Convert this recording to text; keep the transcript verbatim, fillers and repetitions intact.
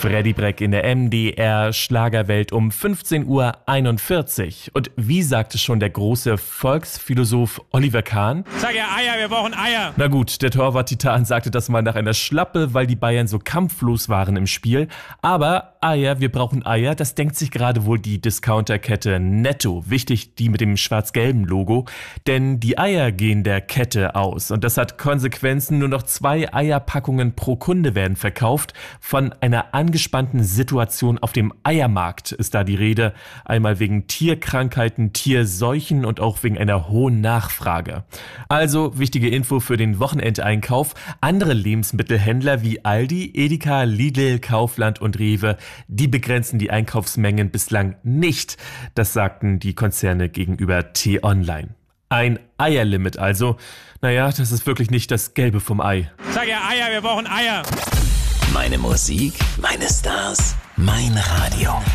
Freddy Breck in der M D R Schlagerwelt um fünfzehn Uhr einundvierzig. Und wie sagte schon der große Volksphilosoph Oliver Kahn? Sag ja Eier, wir brauchen Eier. Na gut, der Torwart-Titan sagte das mal nach einer Schlappe, weil die Bayern so kampflos waren im Spiel. Aber Eier, wir brauchen Eier, das denkt sich gerade wohl die Discounterkette Netto. Wichtig, die mit dem schwarz-gelben Logo. Denn die Eier gehen der Kette aus. Und das hat Konsequenzen. Nur noch zwei Eierpackungen pro Kunde werden verkauft. Von einer angespannten Situation auf dem Eiermarkt ist da die Rede. Einmal wegen Tierkrankheiten, Tierseuchen und auch wegen einer hohen Nachfrage. Also wichtige Info für den Wochenendeinkauf. Andere Lebensmittelhändler wie Aldi, Edeka, Lidl, Kaufland und Rewe, die begrenzen die Einkaufsmengen bislang nicht. Das sagten die Konzerne gegenüber T-Online. Ein Eierlimit also. Naja, das ist wirklich nicht das Gelbe vom Ei. Sag ja Eier, wir brauchen Eier. Meine Musik, meine Stars, mein Radio.